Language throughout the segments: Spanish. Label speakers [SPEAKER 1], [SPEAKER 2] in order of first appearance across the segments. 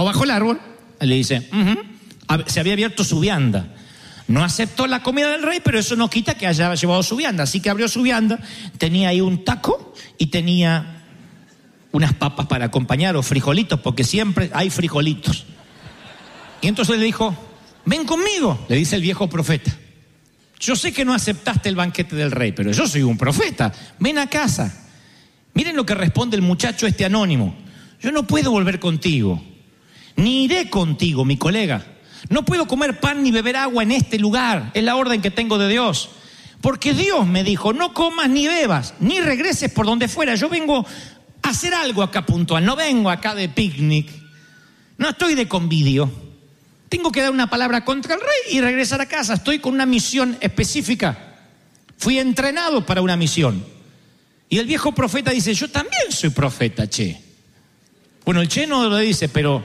[SPEAKER 1] sentado bajo el árbol, le dice, se había abierto su vianda. No aceptó la comida del rey, pero eso no quita que haya llevado su vianda. Así que abrió su vianda, tenía ahí un taco y tenía unas papas para acompañar, o frijolitos, porque siempre hay frijolitos. Y entonces le dijo, ven conmigo, le dice el viejo profeta. Yo sé que no aceptaste el banquete del rey, pero yo soy un profeta, ven a casa. Miren lo que responde el muchacho anónimo. Yo no puedo volver contigo, ni iré contigo, mi colega. No puedo comer pan ni beber agua en este lugar, es la orden que tengo de Dios. Porque Dios me dijo, no comas ni bebas, ni regreses por donde fuera. Yo vengo a hacer algo acá puntual, no vengo acá de picnic, no estoy de convivio. Tengo que dar una palabra contra el rey y regresar a casa, estoy con una misión específica. Fui entrenado para una misión. Y el viejo profeta dice, yo también soy profeta, che. Bueno, el che no lo dice, pero...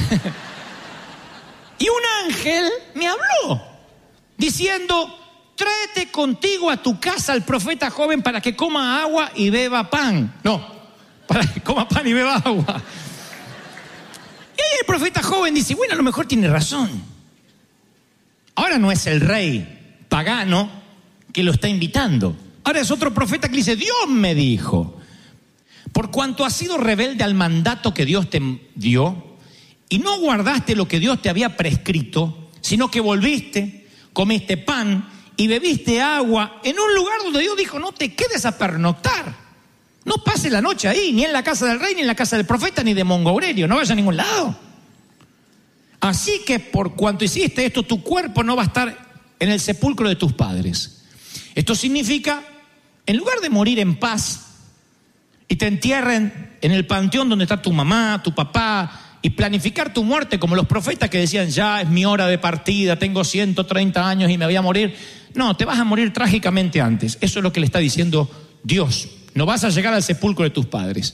[SPEAKER 1] Y un ángel me habló, diciendo, tráete contigo a tu casa al profeta joven para que coma agua y beba pan. No, para que coma pan y beba agua. Y ahí el profeta joven dice, bueno, a lo mejor tiene razón. Ahora no es el rey pagano que lo está invitando. Ahora es otro profeta que le dice, Dios me dijo, por cuanto has sido rebelde al mandato que Dios te dio, y no guardaste lo que Dios te había prescrito, sino que volviste, comiste pan y bebiste agua en un lugar donde Dios dijo, no te quedes a pernoctar. No pases la noche ahí, ni en la casa del rey, ni en la casa del profeta, ni de Mongo Aurelio, no vayas a ningún lado. Así que por cuanto hiciste esto, tu cuerpo no va a estar en el sepulcro de tus padres. Esto significa, en lugar de morir en paz y te entierren en el panteón donde está tu mamá, tu papá, y planificar tu muerte como los profetas que decían, ya es mi hora de partida, tengo 130 años y me voy a morir. No, te vas a morir trágicamente antes. Eso es lo que le está diciendo Dios. No vas a llegar al sepulcro de tus padres.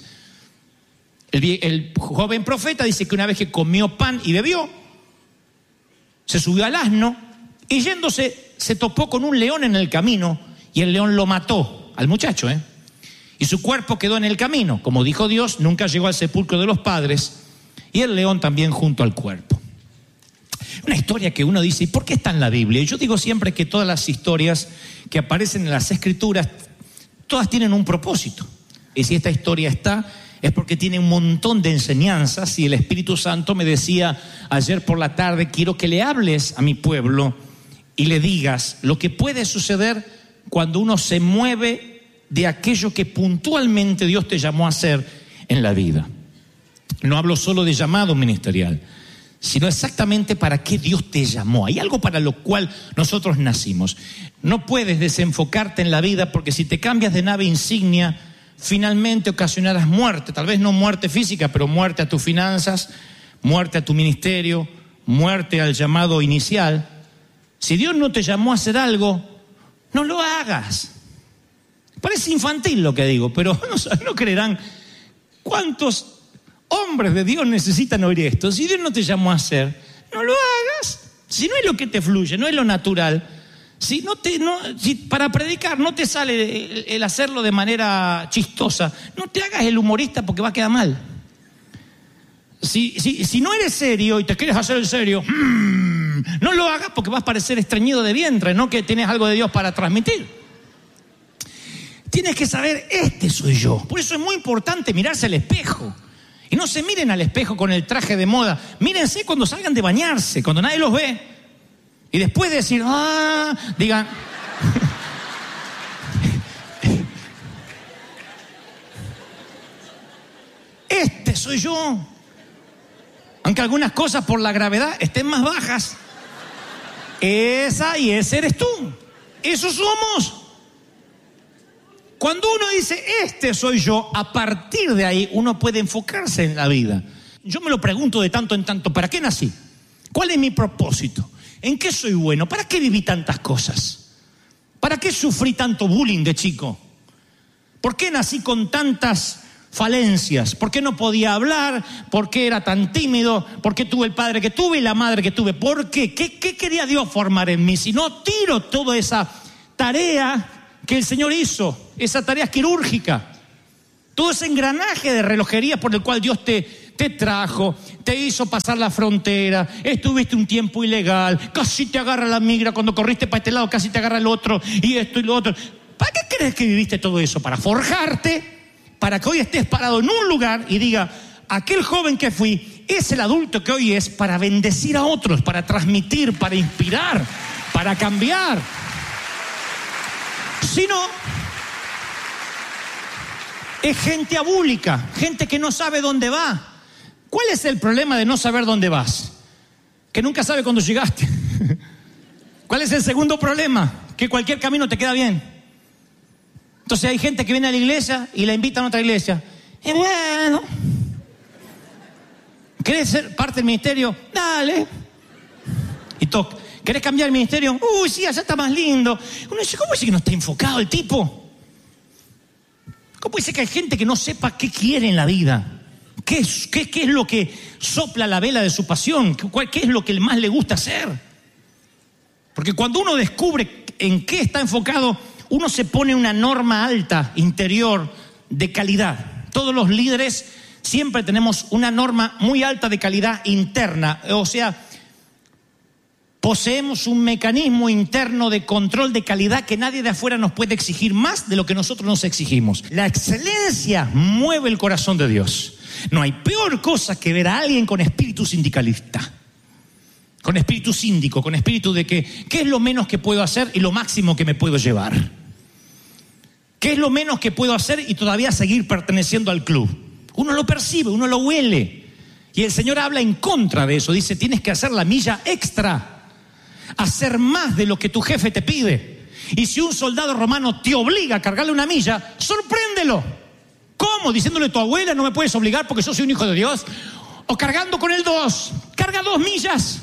[SPEAKER 1] El joven profeta dice que una vez que comió pan y bebió, se subió al asno y yéndose se topó con un león en el camino y el león lo mató al muchacho, y su cuerpo quedó en el camino. Como dijo Dios, nunca llegó al sepulcro de los padres. Y el león también junto al cuerpo. Una historia que uno dice, ¿y por qué está en la Biblia? Y yo digo siempre que todas las historias que aparecen en las Escrituras, todas tienen un propósito. Y si esta historia está, es porque tiene un montón de enseñanzas. Y el Espíritu Santo me decía ayer por la tarde, quiero que le hables a mi pueblo y le digas lo que puede suceder cuando uno se mueve de aquello que puntualmente Dios te llamó a hacer en la vida. No hablo solo de llamado ministerial, sino exactamente para qué Dios te llamó. Hay algo para lo cual nosotros nacimos. No puedes desenfocarte en la vida porque si te cambias de nave insignia, finalmente ocasionarás muerte. Tal vez no muerte física, pero muerte a tus finanzas, muerte a tu ministerio, muerte al llamado inicial. Si Dios no te llamó a hacer algo, no lo hagas. Parece infantil lo que digo, pero no creerán cuántos hombres de Dios necesitan oír esto. Si Dios no te llamó a hacer, no lo hagas. Si no es lo que te fluye, no es lo natural. Si para predicar no te sale el hacerlo de manera chistosa, no te hagas el humorista porque va a quedar mal. Si no eres serio y te quieres hacer el serio, no lo hagas porque vas a parecer estreñido de vientre, no que tienes algo de Dios para transmitir. Tienes que saber, este soy yo. Por eso es muy importante mirarse al espejo. Y no se miren al espejo con el traje de moda. Mírense cuando salgan de bañarse, cuando nadie los ve. Y después de decir, digan... Este soy yo. Aunque algunas cosas por la gravedad estén más bajas. Esa y ese eres tú. Eso somos. Cuando uno dice, este soy yo, a partir de ahí uno puede enfocarse en la vida. Yo me lo pregunto de tanto en tanto, ¿para qué nací? ¿Cuál es mi propósito? ¿En qué soy bueno? ¿Para qué viví tantas cosas? ¿Para qué sufrí tanto bullying de chico? ¿Por qué nací con tantas falencias? ¿Por qué no podía hablar? ¿Por qué era tan tímido? ¿Por qué tuve el padre que tuve y la madre que tuve? ¿Por qué? ¿Qué quería Dios formar en mí? Si no tiro toda esa tarea que el Señor hizo, esa tarea quirúrgica, todo ese engranaje de relojería por el cual Dios te te trajo, te hizo pasar la frontera, estuviste un tiempo ilegal, casi te agarra la migra, cuando corriste para este lado casi te agarra el otro, y esto y lo otro. ¿Para qué crees que viviste todo eso? Para forjarte, para que hoy estés parado en un lugar y diga, aquel joven que fui es el adulto que hoy es, para bendecir a otros, para transmitir, para inspirar, para cambiar. Si no, es gente abúlica, gente que no sabe dónde va. ¿Cuál es el problema de no saber dónde vas? Que nunca sabe cuándo llegaste. ¿Cuál es el segundo problema? Que cualquier camino te queda bien. Entonces hay gente que viene a la iglesia y la invitan a otra iglesia. Y bueno, ¿querés ser parte del ministerio? Dale. Y toca. ¿Querés cambiar el ministerio? Uy, sí, allá está más lindo. Uno dice, ¿cómo dice que no está enfocado el tipo? ¿Cómo puede ser que hay gente que no sepa qué quiere en la vida? ¿Qué es lo que sopla la vela de su pasión? ¿Qué es lo que más le gusta hacer? Porque cuando uno descubre en qué está enfocado, uno se pone una norma alta interior de calidad. Todos los líderes siempre tenemos una norma muy alta de calidad interna. O sea, poseemos un mecanismo interno de control de calidad que nadie de afuera nos puede exigir más de lo que nosotros nos exigimos. La excelencia mueve el corazón de Dios. No hay peor cosa que ver a alguien con espíritu sindicalista, con espíritu síndico, con espíritu de que ¿qué es lo menos que puedo hacer y lo máximo que me puedo llevar? ¿Qué es lo menos que puedo hacer y todavía seguir perteneciendo al club? Uno lo percibe, uno lo huele. Y el Señor habla en contra de eso. Dice, tienes que hacer la milla extra, hacer más de lo que tu jefe te pide. Y si un soldado romano te obliga a cargarle una milla, sorpréndelo. ¿Cómo? Diciéndole a tu abuela, no me puedes obligar porque yo soy un hijo de Dios. O cargando con el 2, carga 2 millas.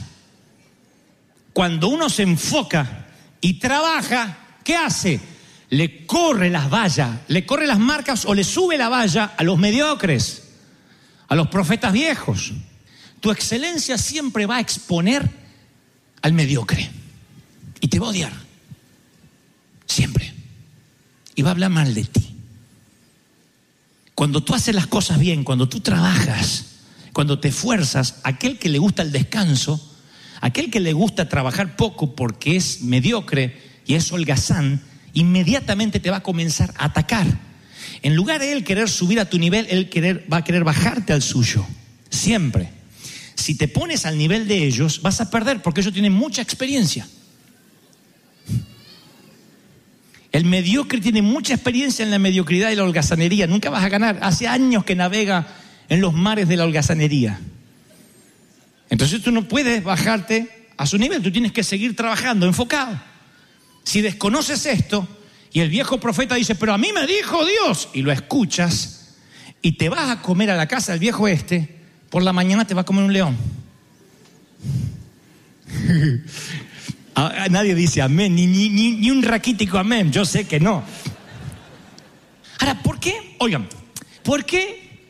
[SPEAKER 1] Cuando uno se enfoca y trabaja, ¿qué hace? Le corre las vallas, le corre las marcas o le sube la valla a los mediocres, a los profetas viejos. Tu excelencia siempre va a exponer al mediocre y te va a odiar. Siempre. Y va a hablar mal de ti. Cuando tú haces las cosas bien, cuando tú trabajas, cuando te esfuerzas, aquel que le gusta el descanso, aquel que le gusta trabajar poco porque es mediocre y es holgazán, inmediatamente te va a comenzar a atacar. En lugar de él querer subir a tu nivel, él va a querer bajarte al suyo. Siempre. Si te pones al nivel de ellos, vas a perder porque ellos tienen mucha experiencia. El mediocre tiene mucha experiencia en la mediocridad y la holgazanería. Nunca vas a ganar. Hace años que navega en los mares de la holgazanería. Entonces tú no puedes bajarte a su nivel. Tú tienes que seguir trabajando, enfocado. Si desconoces esto y el viejo profeta dice, pero a mí me dijo Dios, y lo escuchas y te vas a comer a la casa del viejo por la mañana te va a comer un león. Nadie dice amén, ni un raquítico amén, yo sé que no. Ahora, ¿por qué? Oigan, ¿por qué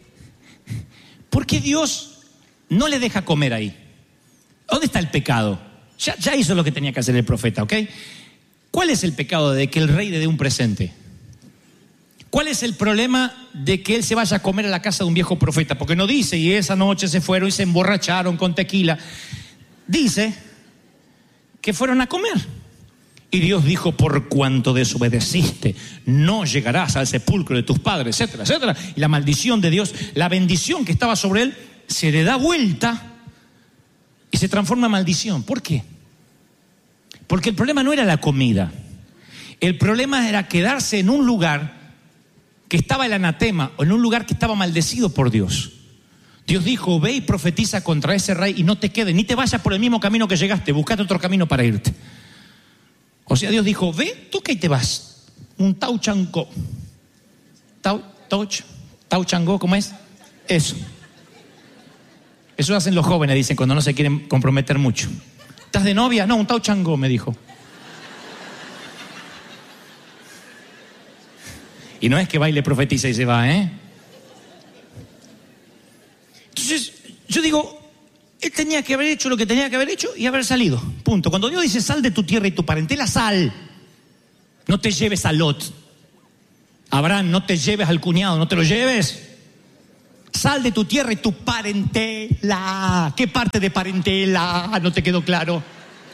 [SPEAKER 1] Dios no le deja comer ahí? ¿Dónde está el pecado? Ya hizo lo que tenía que hacer el profeta, ¿ok? ¿Cuál es el pecado de que el rey le dé un presente? ¿Cuál es el problema de que él se vaya a comer a la casa de un viejo profeta? Porque no dice, y esa noche se fueron y se emborracharon con tequila. Dice que fueron a comer. Y Dios dijo, por cuanto desobedeciste, no llegarás al sepulcro de tus padres, etcétera, etcétera. Y la maldición de Dios, la bendición que estaba sobre él, se le da vuelta y se transforma en maldición. ¿Por qué? Porque el problema no era la comida. El problema era quedarse en un lugar que estaba el anatema, o en un lugar que estaba maldecido por Dios. Dios dijo, ve y profetiza contra ese rey y no te quedes, ni te vayas por el mismo camino que llegaste, buscate otro camino para irte. O sea, Dios dijo, ve, tú que ahí te vas. Un tauchangó. Tauchangó, ¿cómo es? Eso. Eso hacen los jóvenes, dicen, cuando no se quieren comprometer mucho. ¿Estás de novia? No, un tauchangó, me dijo. Y no es que baile, profetiza y se va, ¿eh? Entonces, yo digo, él tenía que haber hecho lo que tenía que haber hecho y haber salido. Punto. Cuando Dios dice, sal de tu tierra y tu parentela, sal. No te lleves a Lot. Abraham, no te lleves al cuñado, no te lo lleves. Sal de tu tierra y tu parentela. ¿Qué parte de parentela? No te quedó claro.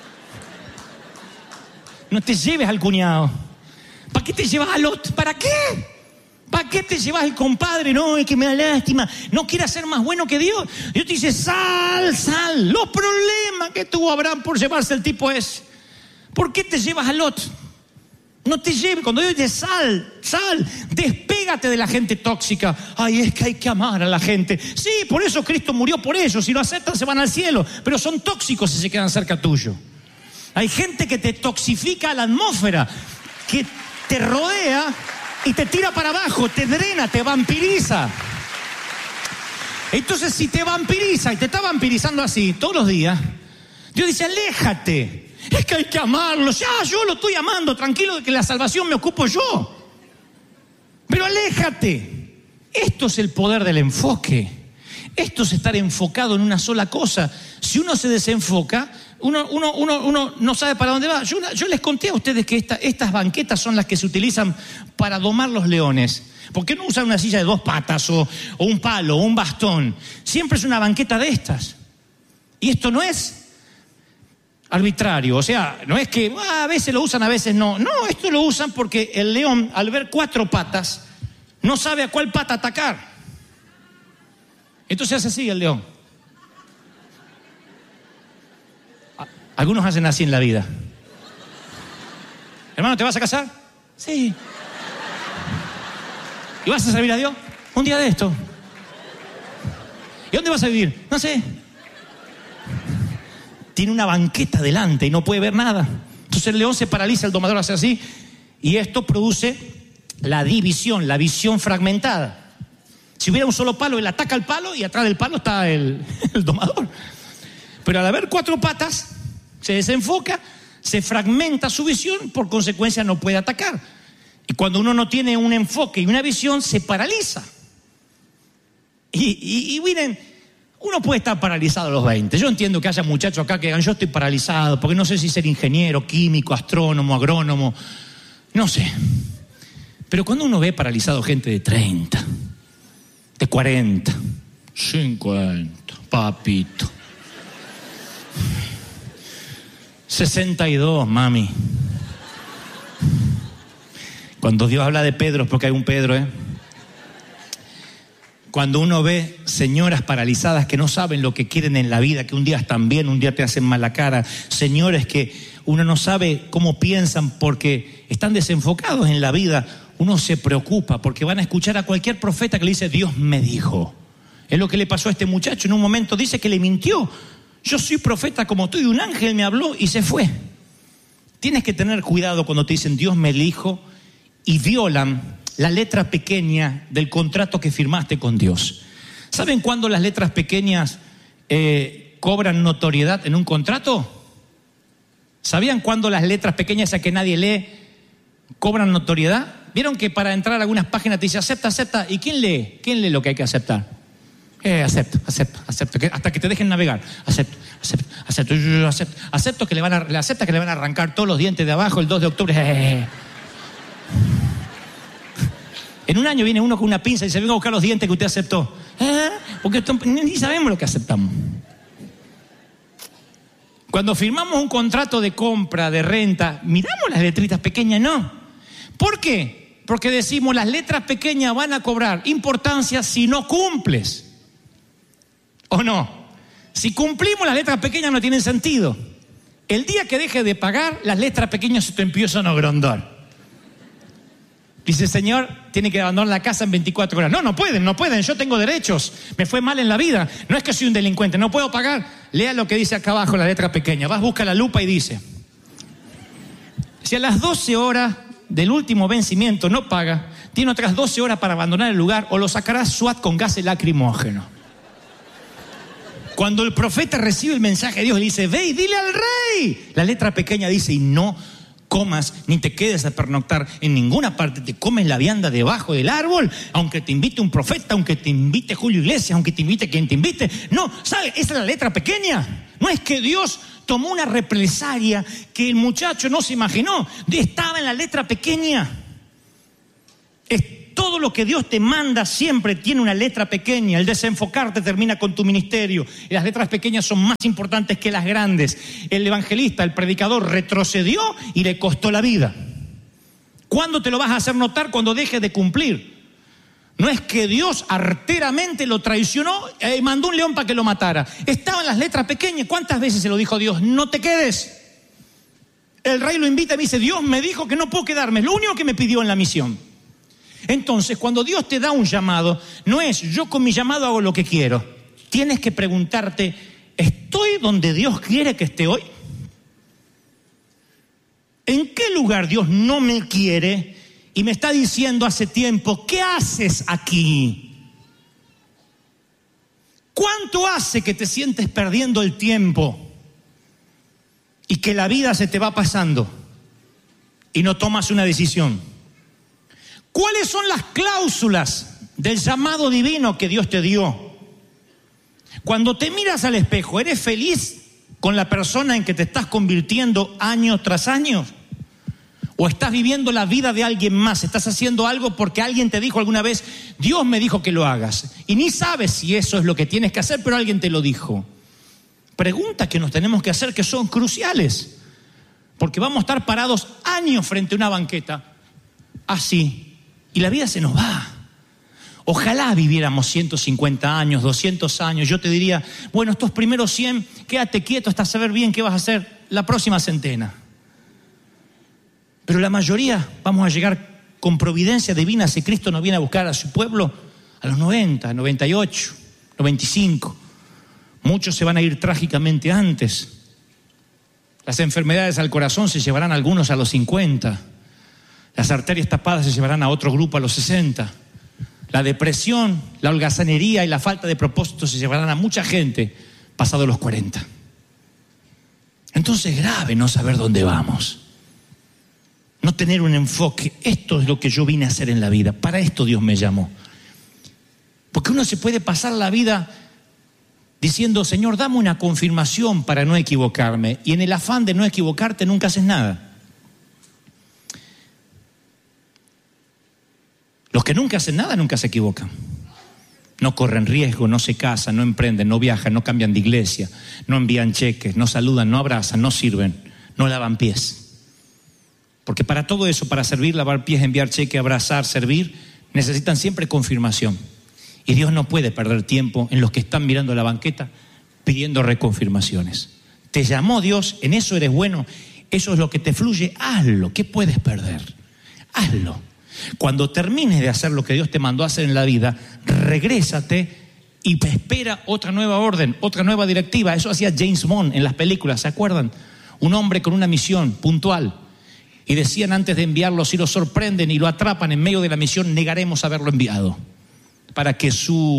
[SPEAKER 1] No te lleves al cuñado. ¿Para qué te llevas a Lot? ¿Para qué? ¿Para qué te llevas al compadre? No, es que me da lástima. No quiere ser más bueno que Dios. Dios te dice, sal. Los problemas que tuvo Abraham por llevarse el tipo ese. ¿Por qué te llevas a Lot? No te lleves. Cuando Dios dice sal. Despégate de la gente tóxica. Ay, es que hay que amar a la gente. Sí, por eso Cristo murió por ellos. Si lo aceptan se van al cielo. Pero son tóxicos si se quedan cerca tuyo. Hay gente que te toxifica la atmósfera, que te rodea y te tira para abajo, te drena, te vampiriza. Entonces, si te vampiriza y te está vampirizando así todos los días, Dios dice, aléjate. Es que hay que amarlo. Ya, yo lo estoy amando. Tranquilo de que la salvación me ocupo yo. Pero aléjate. Esto es el poder del enfoque. Esto es estar enfocado en una sola cosa. Si uno se desenfoca, uno no sabe para dónde va. Yo les conté a ustedes que estas banquetas son las que se utilizan para domar los leones. ¿Por qué no usan una silla de 2 patas o un palo o un bastón? Siempre es una banqueta de estas. Y esto no es arbitrario, o sea, no es que a veces lo usan, a veces no. No, esto lo usan porque el león, al ver 4 patas, no sabe a cuál pata atacar. Entonces hace así el león. Algunos hacen así en la vida. Hermano, ¿te vas a casar? Sí. ¿Y vas a servir a Dios? Un día de esto. ¿Y dónde vas a vivir? No sé. Tiene una banqueta delante y no puede ver nada. Entonces el león se paraliza, el domador hace así, y esto produce la división, la visión fragmentada. Si hubiera un solo palo, él ataca el palo y atrás del palo está el domador. Pero al haber 4 patas, se desenfoca, se fragmenta su visión, por consecuencia no puede atacar. Y cuando uno no tiene un enfoque y una visión, se paraliza. Y miren, uno puede estar paralizado a los 20. Yo entiendo que haya muchachos acá que digan, yo estoy paralizado, porque no sé si ser ingeniero, químico, astrónomo, agrónomo, no sé. Pero cuando uno ve paralizado gente de 30, de 40, 50, papito, 62, mami. Cuando Dios habla de Pedro es porque hay un Pedro, Cuando uno ve señoras paralizadas que no saben lo que quieren en la vida, que un día están bien, un día te hacen mala cara, señores que uno no sabe cómo piensan porque están desenfocados en la vida, uno se preocupa porque van a escuchar a cualquier profeta que le dice, Dios me dijo. Es lo que le pasó a este muchacho. En un momento dice que le mintió. Yo soy profeta como tú y un ángel me habló y se fue. Tienes que tener cuidado cuando te dicen Dios me dijo y violan la letra pequeña del contrato que firmaste con Dios. ¿Saben cuándo las letras pequeñas cobran notoriedad en un contrato? ¿Sabían cuándo las letras pequeñas, esas que nadie lee, cobran notoriedad? ¿Vieron que para entrar a algunas páginas te dice acepta? ¿Y quién lee? ¿Quién lee lo que hay que aceptar? Acepto, hasta que te dejen navegar. Acepto que le van a arrancar todos los dientes de abajo el 2 de octubre. En un año viene uno con una pinza y dice, venga a buscar los dientes que usted aceptó. Porque ni sabemos lo que aceptamos. Cuando firmamos un contrato de compra, de renta, miramos las letritas pequeñas, no. ¿Por qué? Porque decimos, las letras pequeñas van a cobrar importancia si no cumples. ¿O no? Si cumplimos, las letras pequeñas no tienen sentido. El día que deje de pagar, las letras pequeñas se te empiezan a agrandar. Dice, Señor, tiene que abandonar la casa en 24 horas. No pueden, yo tengo derechos. Me fue mal en la vida. No es que soy un delincuente, no puedo pagar. Lea lo que dice acá abajo, la letra pequeña. Vas, busca la lupa y dice, si a las 12 horas del último vencimiento no paga, tiene otras 12 horas para abandonar el lugar o lo sacará SWAT con gases lacrimógenos. Cuando el profeta recibe el mensaje de Dios, le dice, ve y dile al rey. La letra pequeña dice, y no comas ni te quedes a pernoctar en ninguna parte, te comes la vianda debajo del árbol, aunque te invite un profeta, aunque te invite Julio Iglesias, aunque te invite quien te invite. No, ¿sabes? Esa es la letra pequeña. No es que Dios tomó una represalia que el muchacho no se imaginó. Estaba en la letra pequeña. Todo lo que Dios te manda siempre tiene una letra pequeña. El desenfocarte termina con tu ministerio. Y las letras pequeñas son más importantes que las grandes. El evangelista, el predicador, retrocedió y le costó la vida. ¿Cuándo te lo vas a hacer notar? Cuando dejes de cumplir. No es que Dios arteramente lo traicionó y mandó un león para que lo matara. Estaban las letras pequeñas. ¿Cuántas veces se lo dijo Dios? No te quedes. El rey lo invita y me dice, Dios me dijo que no puedo quedarme. Es lo único que me pidió en la misión. Entonces, cuando Dios te da un llamado, no es yo con mi llamado hago lo que quiero. Tienes que preguntarte, ¿estoy donde Dios quiere que esté hoy? ¿En qué lugar Dios no me quiere y me está diciendo hace tiempo, ¿qué haces aquí? ¿Cuánto hace que te sientes perdiendo el tiempo y que la vida se te va pasando y no tomas una decisión? ¿Cuáles son las cláusulas del llamado divino que Dios te dio? Cuando te miras al espejo, ¿eres feliz con la persona en que te estás convirtiendo año tras año? ¿O estás viviendo la vida de alguien más? ¿Estás haciendo algo porque alguien te dijo alguna vez, Dios me dijo que lo hagas? Y ni sabes si eso es lo que tienes que hacer, pero alguien te lo dijo. Preguntas que nos tenemos que hacer que son cruciales. Porque vamos a estar parados años frente a una banqueta, así, y la vida se nos va. Ojalá viviéramos 150 años, 200 años. Yo te diría, bueno, estos primeros 100, quédate quieto hasta saber bien qué vas a hacer la próxima centena. Pero la mayoría vamos a llegar con providencia divina si Cristo nos viene a buscar a su pueblo a los 90, 98, 95. Muchos se van a ir trágicamente antes. Las enfermedades al corazón se llevarán a algunos a los 50. Las arterias tapadas se llevarán a otro grupo a los 60. La depresión, la holgazanería y la falta de propósito se llevarán a mucha gente pasados los 40. Entonces es grave no saber dónde vamos. No tener un enfoque. Esto es lo que yo vine a hacer en la vida. Para esto Dios me llamó. Porque uno se puede pasar la vida diciendo, Señor, dame una confirmación para no equivocarme. Y en el afán de no equivocarte nunca haces nada. Los que nunca hacen nada nunca se equivocan. No corren riesgo, no se casan, no emprenden, no viajan, no cambian de iglesia, no envían cheques, no saludan, no abrazan, no sirven, no lavan pies. Porque para todo eso, para servir, lavar pies, enviar cheque, abrazar, servir, necesitan siempre confirmación. Y Dios no puede perder tiempo en los que están mirando la banqueta pidiendo reconfirmaciones. Te llamó Dios, en eso eres bueno, eso es lo que te fluye, hazlo. ¿Qué puedes perder? Hazlo. Cuando termines de hacer lo que Dios te mandó a hacer en la vida, regrésate y te espera otra nueva orden, otra nueva directiva. Eso hacía James Bond en las películas, ¿se acuerdan? Un hombre con una misión puntual. Y decían antes de enviarlo, si lo sorprenden y lo atrapan en medio de la misión, negaremos haberlo enviado. Para que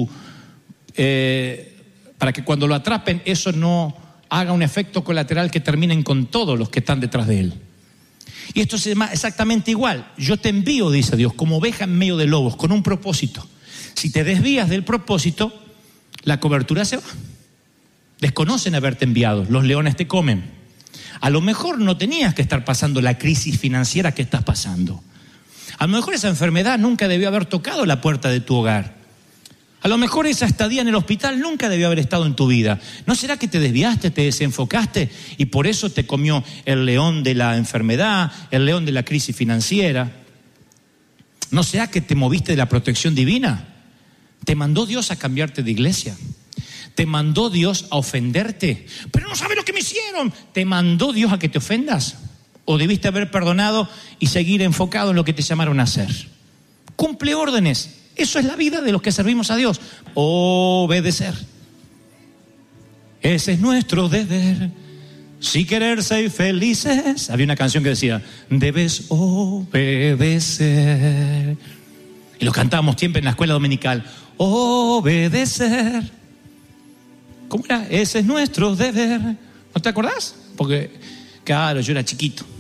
[SPEAKER 1] cuando lo atrapen, eso no haga un efecto colateral que terminen con todos los que están detrás de él. Y esto se llama exactamente igual. Yo te envío, dice Dios, como oveja en medio de lobos, con un propósito. Si te desvías del propósito, la cobertura se va. Desconocen haberte enviado, los leones te comen. A lo mejor no tenías que estar pasando la crisis financiera que estás pasando. A lo mejor esa enfermedad nunca debió haber tocado la puerta de tu hogar. A lo mejor esa estadía en el hospital nunca debió haber estado en tu vida. ¿No será que te desviaste, te desenfocaste y por eso te comió el león de la enfermedad, el león de la crisis financiera? ¿No será que te moviste de la protección divina? Te mandó Dios a cambiarte de iglesia. Te mandó Dios a ofenderte. Pero no sabes lo que me hicieron. ¿Te mandó Dios a que te ofendas? ¿O debiste haber perdonado y seguir enfocado en lo que te llamaron a hacer? Cumple órdenes. Eso es la vida de los que servimos a Dios. Obedecer. Ese es nuestro deber. Si querer ser felices. Había una canción que decía, debes obedecer. Y lo cantábamos siempre en la escuela dominical. Obedecer. ¿Cómo era? Ese es nuestro deber. ¿No te acordás? Porque, claro, yo era chiquito.